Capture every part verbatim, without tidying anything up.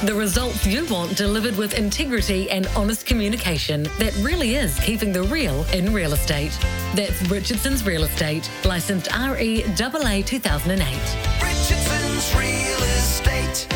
The results you want delivered with integrity and honest communication that really is keeping the real in real estate. That's Richardson's Real Estate, licensed R E A A two thousand eight. Richardson's Real Estate.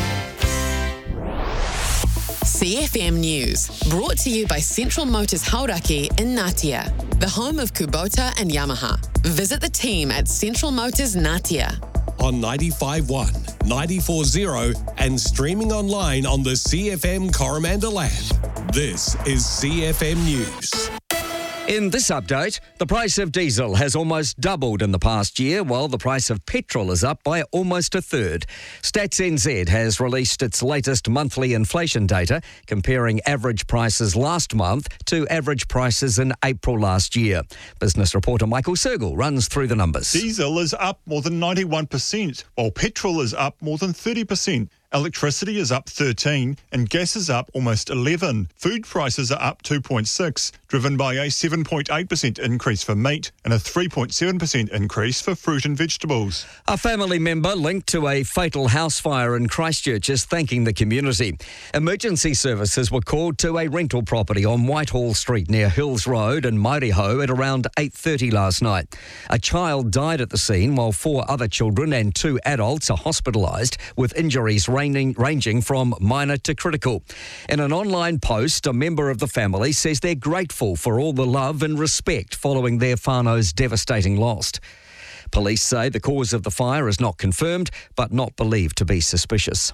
C F M News, brought to you by Central Motors Hauraki in Ngatea, the home of Kubota and Yamaha. Visit the team at Central Motors Ngatea. On ninety-five point one, ninety-four point zero and streaming online on the C F M Coromandel app. This is C F M News. In this update, the price of diesel has almost doubled in the past year, while the price of petrol is up by almost a third. Stats N Z has released its latest monthly inflation data, comparing average prices last month to average prices in April last year. Business reporter Michael Sergel runs through the numbers. Diesel is up more than ninety-one percent, while petrol is up more than thirty percent. Electricity is up thirteen and gas is up almost eleven. Food prices are up two point six, driven by a seven point eight percent increase for meat and a three point seven percent increase for fruit and vegetables. A family member linked to a fatal house fire in Christchurch is thanking the community. Emergency services were called to a rental property on Whitehall Street near Hills Road in Mairiho at around eight thirty last night. A child died at the scene while four other children and two adults are hospitalised with injuries ranging ranging from minor to critical. In an online post, a member of the family says they're grateful for all the love and respect following their whānau's devastating loss. Police say the cause of the fire is not confirmed, but not believed to be suspicious.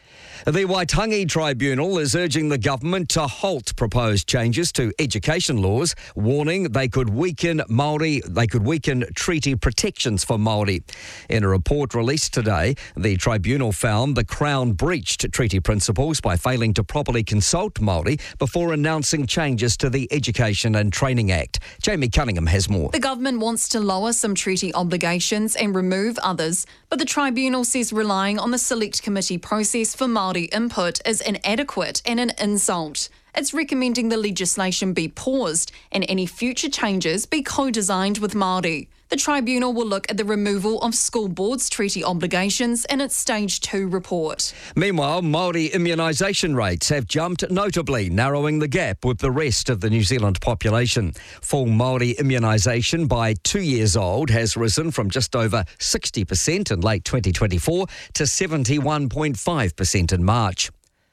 The Waitangi Tribunal is urging the government to halt proposed changes to education laws, warning they could weaken Māori, they could weaken treaty protections for Māori. In a report released today, the tribunal found the Crown breached treaty principles by failing to properly consult Māori before announcing changes to the Education and Training Act. Jamie Cunningham has more. The government wants to lower some treaty obligations and remove others, but the tribunal says relying on the Select Committee process for Māori input is inadequate and an insult. It's recommending the legislation be paused and any future changes be co-designed with Māori. The tribunal will look at the removal of school boards' treaty obligations in its Stage two report. Meanwhile, Māori immunisation rates have jumped notably, narrowing the gap with the rest of the New Zealand population. Full Māori immunisation by two years old has risen from just over sixty percent in late twenty twenty-four to seventy-one point five percent in March.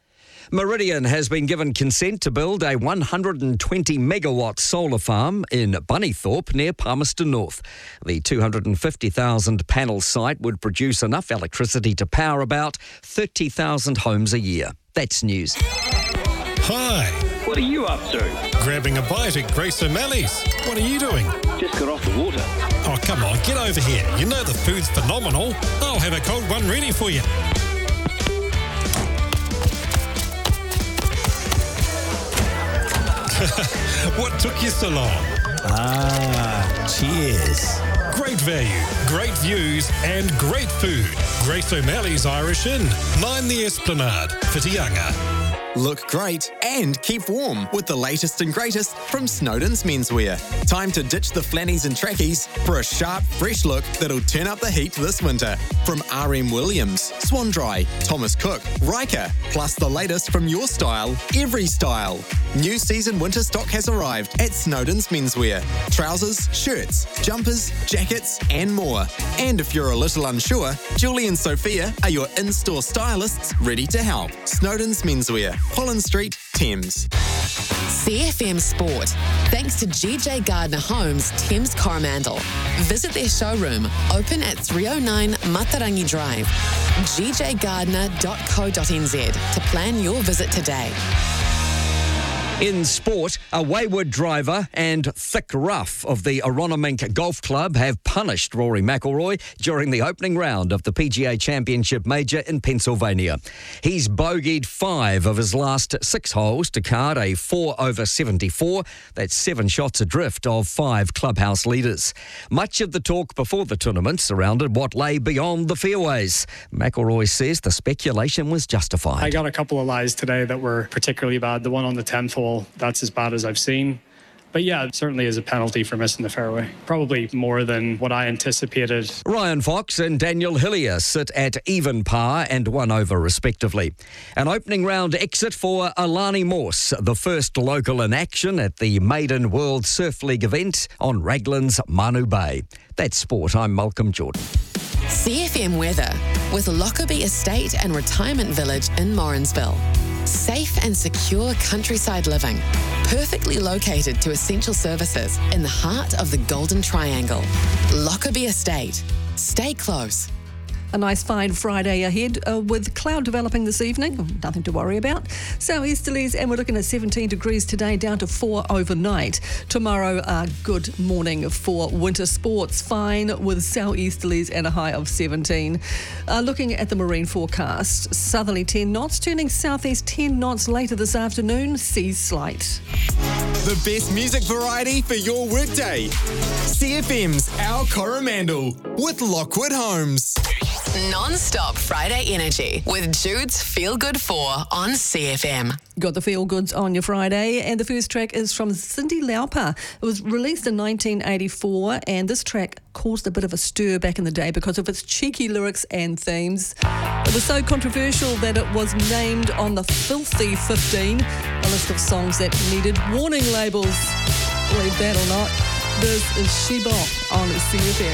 Meridian has been given consent to build a one hundred twenty megawatt solar farm in Bunnythorpe near Palmerston North. The two hundred fifty thousand panel site would produce enough electricity to power about thirty thousand homes a year. That's news. Hi. What are you up to? Grabbing a bite at Grace O'Malley's. What are you doing? Just got off the water. Oh, come on, get over here. You know the food's phenomenal. I'll have a cold one ready for you. What took you so long? Ah, cheers. Great value, great views and great food. Grace O'Malley's Irish Inn, nine the Esplanade, Whitianga. Look great and keep warm with the latest and greatest from Snowden's Menswear. Time to ditch the flannies and trackies for a sharp, fresh look that'll turn up the heat this winter. From R M Williams, Swan Dry, Thomas Cook, Riker, plus the latest from your style, every style. New season winter stock has arrived at Snowden's Menswear. Trousers, shirts, jumpers, jackets and more. And if you're a little unsure, Julie and Sophia are your in-store stylists ready to help. Snowden's Menswear, Collins Street, Thames. C F M Sport. Thanks to G J Gardner Homes, Thames Coromandel. Visit their showroom, open at three oh nine Matarangi Drive. g j gardner dot co dot n z to plan your visit today. In sport, a wayward driver and thick rough of the Aronimink Golf Club have punished Rory McIlroy during the opening round of the P G A Championship Major in Pennsylvania. He's bogeyed five of his last six holes to card a four over seventy-four. That's seven shots adrift of five clubhouse leaders. Much of the talk before the tournament surrounded what lay beyond the fairways. McIlroy says the speculation was justified. I got a couple of lies today that were particularly bad. The one on the tenth hole, that's as bad as I've seen. But yeah, it certainly is a penalty for missing the fairway. Probably more than what I anticipated. Ryan Fox and Daniel Hillier sit at even par and one over respectively. An opening round exit for Alani Morse, the first local in action at the Maiden World Surf League event on Raglan's Manu Bay. That's sport. I'm Malcolm Jordan. C F M weather with Lockerbie Estate and Retirement Village in Morrinsville. Safe and secure countryside living, perfectly located to essential services in the heart of the Golden Triangle. Lockerbie Estate. Stay close. A nice fine Friday ahead uh, with cloud developing this evening. Nothing to worry about. Southeasterlies, and we're looking at seventeen degrees today, down to four overnight. Tomorrow, a good morning for winter sports. Fine with southeasterlies and a high of seventeen. Uh, looking at the marine forecast, southerly ten knots, turning southeast ten knots later this afternoon. Seas slight. The best music variety for your workday. C F M's Our Coromandel with Lockwood Homes. Non-stop Friday energy with Jude's Feel Good four on C F M. Got the feel goods on your Friday, and the first track is from Cyndi Lauper. It was released in nineteen eighty-four, and this track caused a bit of a stir back in the day because of its cheeky lyrics and themes. It was so controversial that it was named on the Filthy fifteen, a list of songs that needed warning labels. Believe that or not, this is She Bop on C F M.